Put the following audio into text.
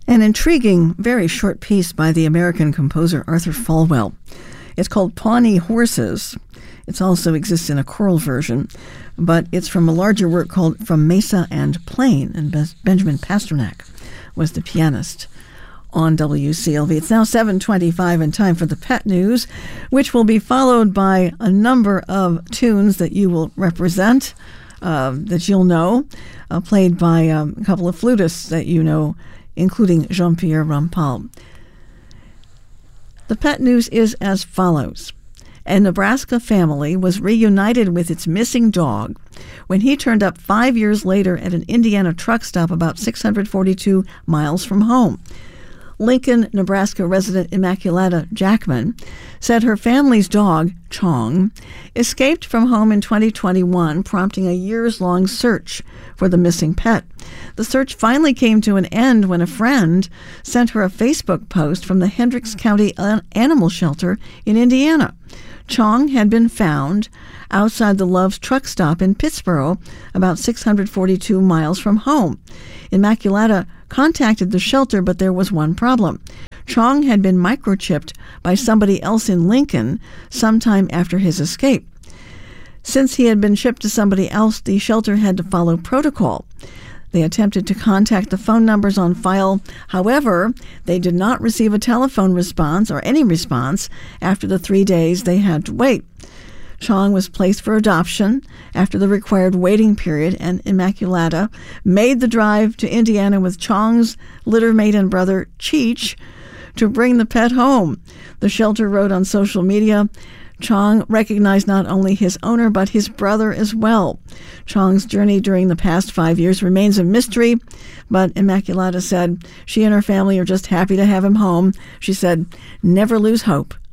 An intriguing, very short piece by the American composer Arthur Falwell. It's called Pawnee Horses. It also exists in a choral version, but it's from a larger work called From Mesa and Plain, and Benjamin Pasternak was the pianist on WCLV. It's now 7:25 and time for the Pet News, which will be followed by a number of tunes that you will represent, that you'll know, played by a couple of flutists that you know, including Jean-Pierre Rampal. The Pet News is as follows. A Nebraska family was reunited with its missing dog when he turned up 5 years later at an Indiana truck stop about 642 miles from home. Lincoln, Nebraska resident Immaculata Jackman said her family's dog, Chong, escaped from home in 2021, prompting a years-long search for the missing pet. The search finally came to an end when a friend sent her a Facebook post from the Hendricks County Animal Shelter in Indiana. Chong had been found outside the Love's truck stop in Pittsboro, about 642 miles from home. Immaculata contacted the shelter, but there was one problem. Chong had been microchipped by somebody else in Lincoln sometime after his escape. Since he had been shipped to somebody else, the shelter had to follow protocol. They attempted to contact the phone numbers on file. However, they did not receive a telephone response or any response after the 3 days they had to wait. Chong was placed for adoption after the required waiting period, and Immaculata made the drive to Indiana with Chong's littermate and brother, Cheech, to bring the pet home. The shelter wrote on social media, Chong recognized not only his owner, but his brother as well. Chong's journey during the past 5 years remains a mystery, but Immaculata said she and her family are just happy to have him home. She said, "Never lose hope.